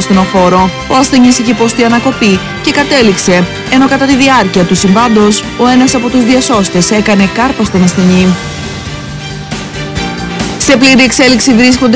ασθενοφόρο. Ο ασθενής είχε υποστεί ανακοπή και κατέληξε, ενώ κατά τη διάρκεια του συμβάντος ο ένας από τους διασώστες έκανε κάρπα στον ασθενή. Σε πλήρη εξέλιξη βρίσκονται